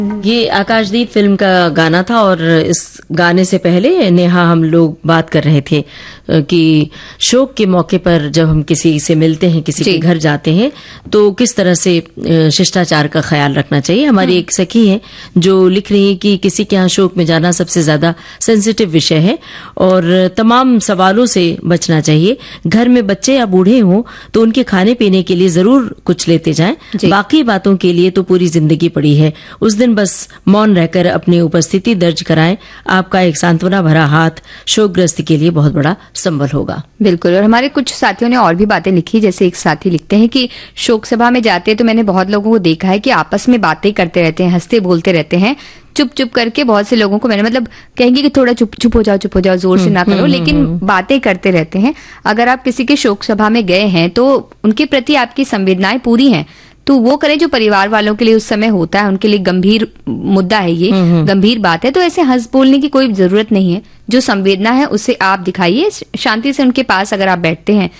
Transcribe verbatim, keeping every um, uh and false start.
ये आकाशदीप फिल्म का गाना था और इस गाने से पहले नेहा हम लोग बात कर रहे थे कि शोक के मौके पर जब हम किसी से मिलते हैं, किसी के घर जाते हैं, तो किस तरह से शिष्टाचार का ख्याल रखना चाहिए। हमारी एक सखी है जो लिख रही है कि किसी के यहाँ शोक में जाना सबसे ज्यादा सेंसिटिव विषय है और तमाम सवालों से बचना चाहिए। घर में बच्चे या बूढ़े हों तो उनके खाने पीने के लिए जरूर कुछ लेते जाएं, बाकी बातों के लिए तो पूरी जिंदगी पड़ी है। उस दिन बस मौन रहकर अपनी उपस्थिति दर्ज कराएं। आपका एक सांत्वना भरा हाथ शोकग्रस्त के लिए बहुत बड़ा संबल होगा। बिल्कुल। और हमारे कुछ साथियों ने और भी बातें लिखी, जैसे एक साथी लिखते हैं कि शोक सभा में जाते हैं तो मैंने बहुत लोगों को देखा है कि आपस में बातें करते रहते हैं, हंसते बोलते रहते हैं, चुप चुप करके। बहुत से लोगों को मैंने मतलब कहेंगे कि थोड़ा चुप चुप हो जाओ, चुप हो जाओ, जोर से ना करो, लेकिन बातें करते रहते हैं। अगर आप किसी के शोक सभा में गए हैं तो उनके प्रति आपकी संवेदनाएं पूरी हैं तो वो करें जो परिवार वालों के लिए उस समय होता है, उनके लिए गंभीर मुद्दा है, ये गंभीर बात है। तो ऐसे हंस बोलने की कोई जरूरत नहीं है। जो संवेदना है उसे आप दिखाइए, शांति से उनके पास अगर आप बैठते हैं